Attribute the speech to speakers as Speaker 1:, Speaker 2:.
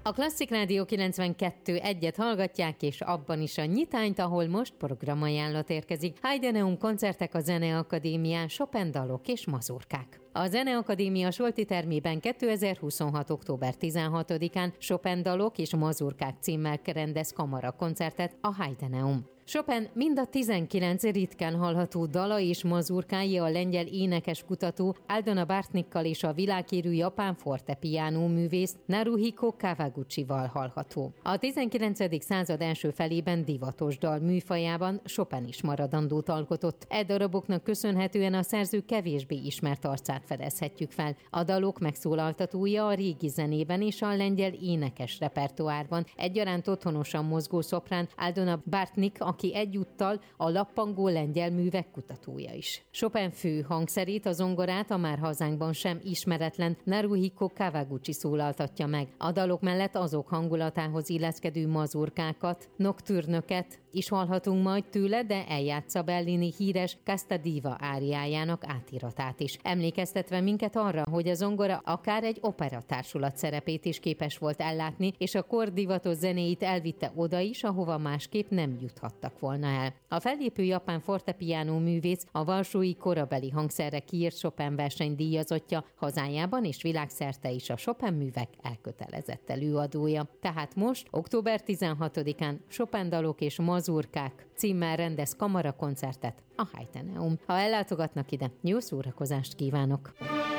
Speaker 1: A Klasszik Rádió 92.1-et hallgatják, és abban is a nyitányt, ahol most programajánlat érkezik. Heideneum koncertek a Zeneakadémián, Chopin dalok és mazurkák. A Zeneakadémia Solti termében 2026. október 16-án Chopin dalok és mazurkák címmel rendez kamarakoncertet a Heideneum. Chopin mind a 19 ritkán hallható dala és mazurkái a lengyel énekeskutató Aldona Bartnikkal és a világhírű japán fortepiano művész Naruhiko Kawaguchival hallható. A 19. század első felében divatos dal műfajában Chopin is maradandót alkotott. E daraboknak köszönhetően a szerző kevésbé ismert arcát fedezhetjük fel. A dalok megszólaltatója a régi zenében és a lengyel énekes repertoárban egyaránt otthonosan mozgó szoprán Aldona Bartnik, aki egyúttal a lappangó lengyel művek kutatója is. Chopin fő hangszerét, a zongorát a már hazánkban sem ismeretlen Naruhiko Kawaguchi szólaltatja meg. A dalok mellett azok hangulatához illeszkedő mazurkákat, noktürnöket is hallhatunk majd tőle, de eljátsza Bellini híres Casta Diva áriájának átiratát is. Emlékeztetve minket arra, hogy a zongora akár egy operatársulat szerepét is képes volt ellátni, és a kor divatos zenéit elvitte oda is, ahova másképp nem juthattak volna el. A fellépő japán fortepiano művész a varsói korabeli hangszerre kiírt Chopin verseny díjazottja, hazájában és világszerte is a Chopin művek elkötelezett előadója. Tehát most, október 16-án Chopin dalok és mazurkák címmel rendez kamarakoncertet a Heideneum. Ha ellátogatnak ide, jó szórakozást kívánok!